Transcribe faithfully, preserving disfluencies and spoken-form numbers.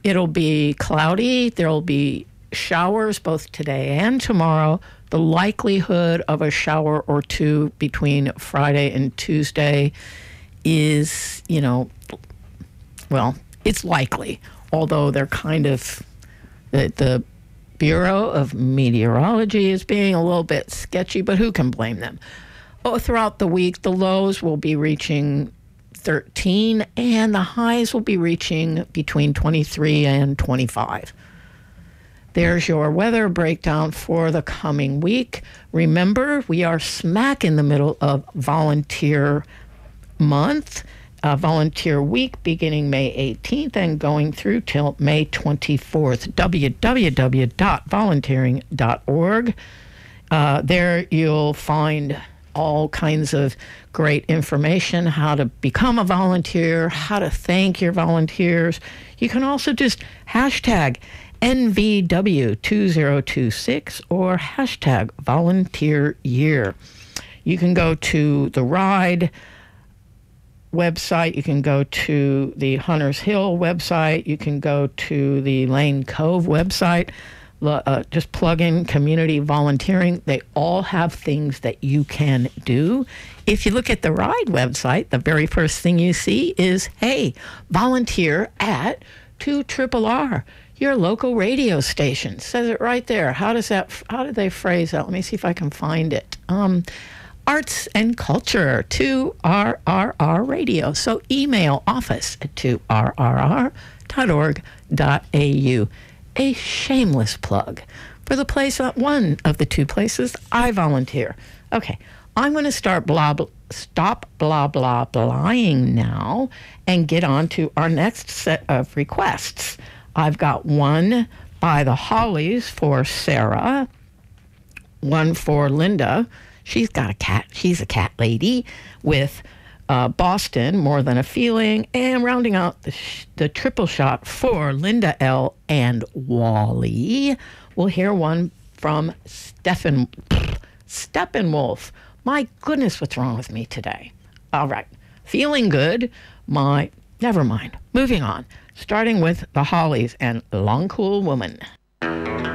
it'll be cloudy. There'll be showers both today and tomorrow. The likelihood of a shower or two between Friday and Tuesday is, you know, well, it's likely, although they're kind of, the, the Bureau of Meteorology is being a little bit sketchy, but who can blame them? Oh, throughout the week, the lows will be reaching thirteen, and the highs will be reaching between twenty-three and twenty-five. There's your weather breakdown for the coming week. Remember, we are smack in the middle of volunteer month, uh, volunteer week, beginning May eighteenth and going through till May twenty-fourth. w w w dot volunteering dot org. Uh, there you'll find all kinds of great information, how to become a volunteer, how to thank your volunteers. You can also just hashtag N V W two zero two six or hashtag volunteer year. You can go to the RIDE website. You can go to the Hunters Hill website. You can go to the Lane Cove website. Uh, just plug in community volunteering. They all have things that you can do. If you look at the RIDE website, the very first thing you see is, hey, volunteer at two R R R, your local radio station. Says it right there. How does that, how do they phrase that? Let me see if I can find it. Um, arts and culture, two R R R radio. So email office at two R R R dot org dot A U. A shameless plug for the place, uh, one of the two places I volunteer. Okay, I'm going to start blah, blah, stop blah, blah, blahing now and get on to our next set of requests. I've got one by the Hollies for Sarah, one for Linda. She's got a cat. She's a cat lady with Uh, Boston, More Than a Feeling, and rounding out the, sh- the triple shot for Linda L. and Wally. We'll hear one from Stephen Steppenwolf. My goodness, what's wrong with me today? All right, feeling good. My, never mind. Moving on. Starting with the Hollies and Long Cool Woman.